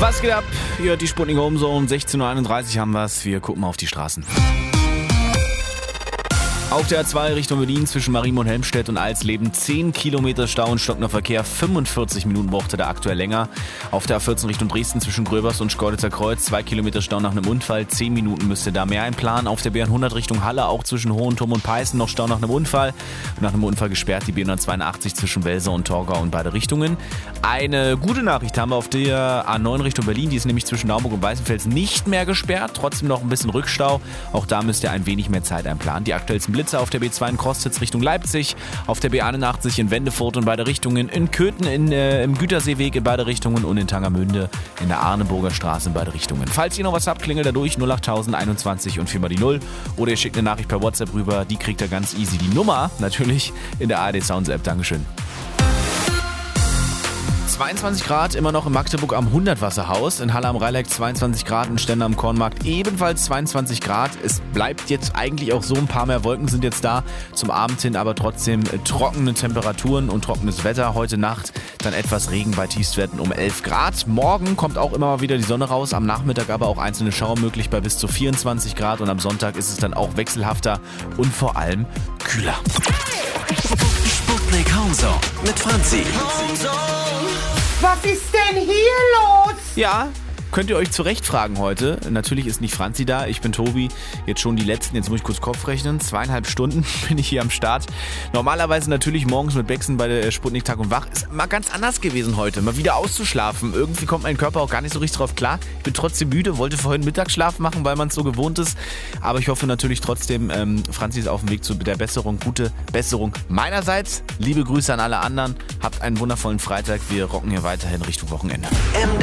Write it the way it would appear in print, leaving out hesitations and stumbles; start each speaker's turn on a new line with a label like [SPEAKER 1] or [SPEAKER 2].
[SPEAKER 1] Was geht ab? Ihr hört die Sputnik Home Zone. 16.31 Uhr haben wir's. Wir gucken mal auf die Straßen. Auf der A2 Richtung Berlin zwischen Marienburg und Helmstedt und Alsleben 10 Kilometer Stau und stockender Verkehr. 45 Minuten brauchte der aktuell länger. Auf der A14 Richtung Dresden zwischen Gröbers und Schkeuditzer Kreuz 2 Kilometer Stau nach einem Unfall. 10 Minuten müsste da mehr einplanen. Auf der B100 Richtung Halle auch zwischen Hohenturm und Peißen noch Stau nach einem Unfall. Nach einem Unfall gesperrt die B182 zwischen Welser und Torgau in beide Richtungen. Eine gute Nachricht haben wir auf der A9 Richtung Berlin. Die ist nämlich zwischen Naumburg und Weißenfels nicht mehr gesperrt. Trotzdem noch ein bisschen Rückstau. Auch da müsst ihr ein wenig mehr Zeit einplanen. Die aktuellsten Blitze auf der B2 in Krostitz Richtung Leipzig, auf der B81 in Wendefurt in beide Richtungen, in Köthen im Güterseeweg in beide Richtungen und in Tangermünde in der Arneburger Straße in beide Richtungen. Falls ihr noch was habt, klingelt da durch 08021 und 4 mal die 0 oder ihr schickt eine Nachricht per WhatsApp rüber, die kriegt ihr ganz easy. Die Nummer natürlich in der ARD Sounds App. Dankeschön. 22 Grad immer noch in Magdeburg am Hundertwasserhaus, in Halle am Rheineck 22 Grad, in Stender am Kornmarkt ebenfalls 22 Grad. Es bleibt jetzt eigentlich auch so, ein paar mehr Wolken sind jetzt da zum Abend hin, aber trotzdem trockene Temperaturen und trockenes Wetter. Heute Nacht dann etwas Regen bei Tiefstwerten um 11 Grad. Morgen kommt auch immer mal wieder die Sonne raus, am Nachmittag aber auch einzelne Schauer möglich bei bis zu 24 Grad und am Sonntag ist es dann auch wechselhafter und vor allem kühler.
[SPEAKER 2] Sputnik Home Zone mit Franzi.
[SPEAKER 3] Was ist denn hier los?
[SPEAKER 1] Ja, könnt ihr euch zu Recht fragen heute. Natürlich ist nicht Franzi da, ich bin Tobi. Jetzt schon die letzten, jetzt muss ich kurz Kopf rechnen, 2,5 Stunden bin ich hier am Start. Normalerweise natürlich morgens mit Bexen bei der Sputnik Tag und Wach. Ist mal ganz anders gewesen heute, mal wieder auszuschlafen. Irgendwie kommt mein Körper auch gar nicht so richtig drauf klar. Ich bin trotzdem müde, wollte vorhin Mittagsschlaf machen, weil man es so gewohnt ist. Aber ich hoffe natürlich trotzdem, Franzi ist auf dem Weg zu der Besserung. Gute Besserung meinerseits. Liebe Grüße an alle anderen. Habt einen wundervollen Freitag. Wir rocken hier weiterhin Richtung Wochenende.